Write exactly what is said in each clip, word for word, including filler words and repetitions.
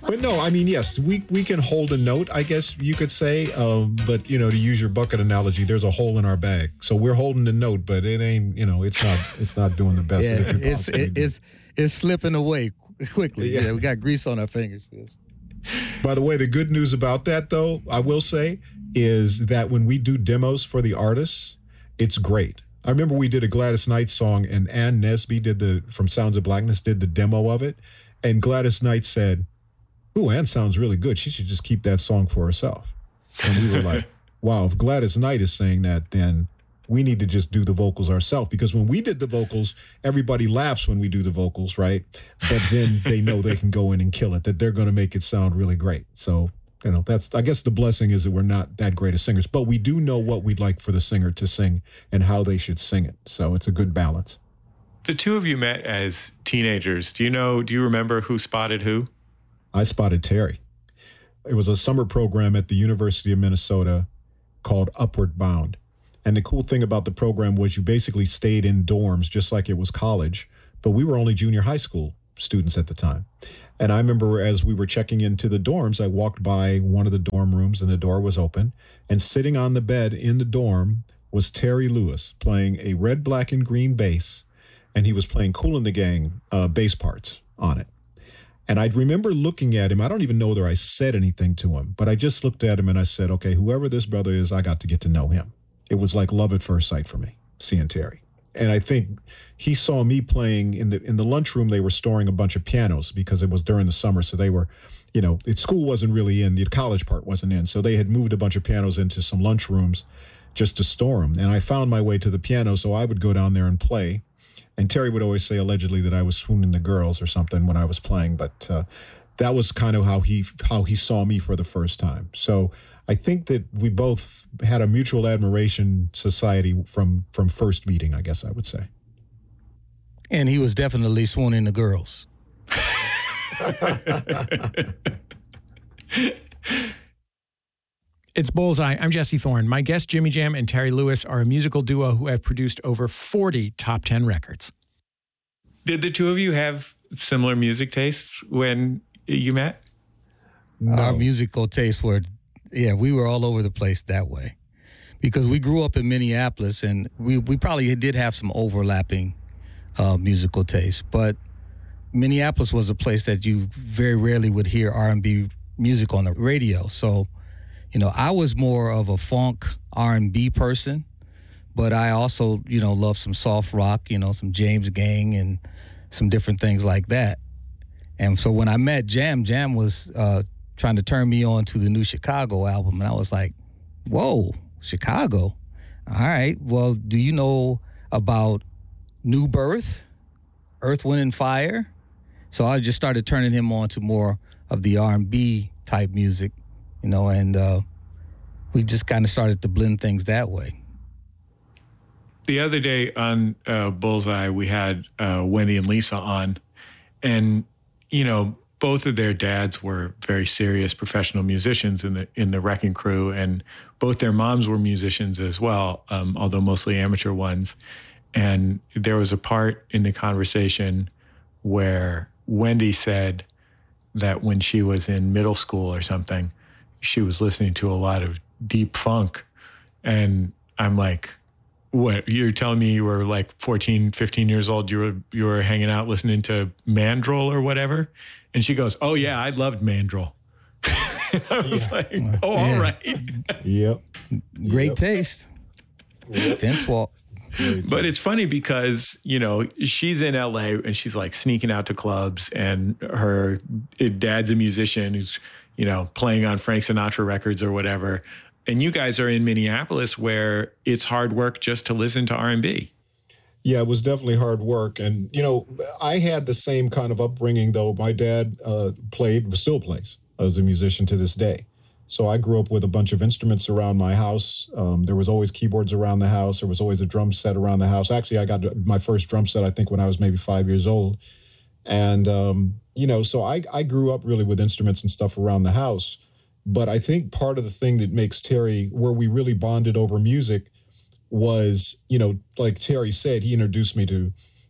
But no, I mean, yes, we we can hold a note, I guess you could say. Um, but, you know, to use your bucket analogy, there's a hole in our bag. So we're holding the note, but it ain't, you know, it's not it's not doing the best yeah, that it could it's possibly it, do. it's it's slipping away quickly. Yeah. yeah, we got grease on our fingers. Yes. By the way, the good news about that, though, I will say, is that when we do demos for the artists, it's great. I remember we did a Gladys Knight song, and Ann Nesby did the from Sounds of Blackness did the demo of it, and Gladys Knight said, "Ooh, Ann sounds really good. She should just keep that song for herself." And we were like, "Wow, if Gladys Knight is saying that, then we need to just do the vocals ourselves." Because when we did the vocals, everybody laughs when we do the vocals, right? But then they know they can go in and kill it, that they're going to make it sound really great. So, you know, that's, I guess the blessing is that we're not that great as singers, but we do know what we'd like for the singer to sing and how they should sing it. So it's a good balance. The two of you met as teenagers. Do you know, do you remember who spotted who? I spotted Terry. It was a summer program at the University of Minnesota called Upward Bound. And the cool thing about the program was you basically stayed in dorms just like it was college, but we were only junior high school students at the time. And I remember as we were checking into the dorms, I walked by one of the dorm rooms and the door was open, and sitting on the bed in the dorm was Terry Lewis playing a red, black, and green bass, and he was playing Kool and the Gang uh, bass parts on it. And I remember looking at him. I don't even know whether I said anything to him, but I just looked at him and I said, okay, whoever this brother is, I got to get to know him. It was like love at first sight for me, seeing Terry. And I think he saw me playing in the in the lunchroom. They were storing a bunch of pianos because it was during the summer. So they were, you know, it, school wasn't really in, the college part wasn't in. So they had moved a bunch of pianos into some lunchrooms just to store them. And I found my way to the piano, so I would go down there and play. And Terry would always say allegedly that I was swooning the girls or something when I was playing. But uh, that was kind of how he how he saw me for the first time. So I think that we both had a mutual admiration society from from first meeting, I guess I would say. And he was definitely swooning the girls. It's Bullseye. I'm Jesse Thorne. My guests, Jimmy Jam and Terry Lewis, are a musical duo who have produced over forty top ten records. Did the two of you have similar music tastes when you met? No. Our musical tastes were, yeah, we were all over the place that way. Because we grew up in Minneapolis, and we, we probably did have some overlapping uh, musical tastes. But Minneapolis was a place that you very rarely would hear R and B music on the radio. So, you know, I was more of a funk R and B person, but I also, you know, love some soft rock, you know, some James Gang and some different things like that. And so when I met Jam, Jam was uh, trying to turn me on to the new Chicago album, and I was like, whoa, Chicago? All right, well, do you know about New Birth, Earth, Wind, and Fire? So I just started turning him on to more of the R and B type music. You know, and uh, we just kind of started to blend things that way. The other day on uh, Bullseye, we had uh, Wendy and Lisa on, and you know, both of their dads were very serious professional musicians in the in the Wrecking Crew, and both their moms were musicians as well, um, although mostly amateur ones. And there was a part in the conversation where Wendy said that when she was in middle school or something, she was listening to a lot of deep funk. And I'm like, what, you're telling me you were like fourteen, fifteen years old, you were you were hanging out listening to Mandrill or whatever? And she goes, oh yeah, I loved Mandrill. And I was Yeah. like, oh, Yeah. all right. Yep. Great Yep. taste. Yep. Vince Walk. But it's funny because, you know, she's in L A and she's like sneaking out to clubs, and her dad's a musician who's, you know, playing on Frank Sinatra records or whatever. And you guys are in Minneapolis where it's hard work just to listen to R and B. Yeah, it was definitely hard work. And, you know, I had the same kind of upbringing, though. My dad uh, played, still plays as a musician to this day. So I grew up with a bunch of instruments around my house. Um, there was always keyboards around the house. There was always a drum set around the house. Actually, I got my first drum set, I think, when I was maybe five years old. And, um, you know, so I, I grew up really with instruments and stuff around the house. But I think part of the thing that makes Terry, where we really bonded over music was, you know, like Terry said, he introduced me to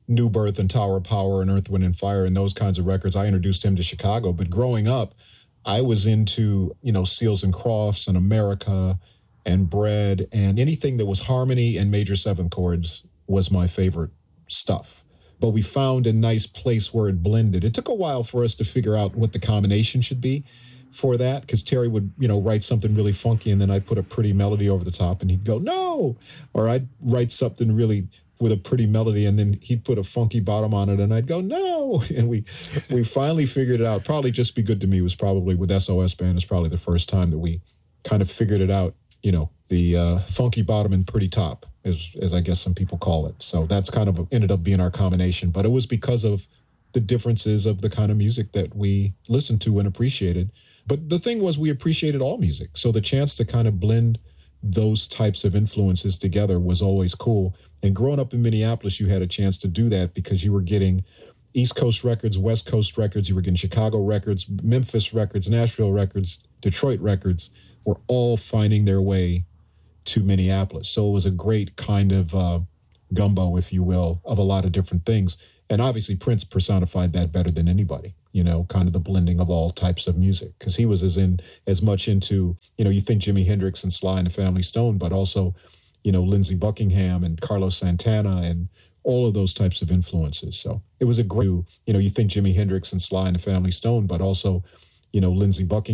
New Birth and Tower of Power and Earth, Wind and Fire and those kinds of records. I introduced him to Chicago. But growing up, I was into, you know, Seals and Crofts and America and Bread, and anything that was harmony and major seventh chords was my favorite stuff. But we found a nice place where it blended. It took a while for us to figure out what the combination should be for that, because Terry would, you know, write something really funky and then I'd put a pretty melody over the top and he'd go, no, or I'd write something really with a pretty melody and then he'd put a funky bottom on it and I'd go, no. And we we finally figured it out. Probably Just Be Good to Me was probably, with S O S Band, is probably the first time that we kind of figured it out, you know, the uh, funky bottom and pretty top, as, as I guess some people call it. So that's kind of ended up being our combination. But it was because of the differences of the kind of music that we listened to and appreciated. But the thing was, we appreciated all music. So the chance to kind of blend those types of influences together was always cool. And growing up in Minneapolis, you had a chance to do that because you were getting East Coast records, West Coast records, you were getting Chicago records, Memphis records, Nashville records, Detroit records, were all finding their way to Minneapolis. So it was a great kind of uh, gumbo, if you will, of a lot of different things. And obviously Prince personified that better than anybody, you know, kind of the blending of all types of music, because he was as in as much into, you know, you think Jimi Hendrix and Sly and the Family Stone, but also, you know, Lindsey Buckingham and Carlos Santana and all of those types of influences. So it was a great, you know, you think Jimi Hendrix and Sly and the Family Stone, but also, you know, Lindsey Buckingham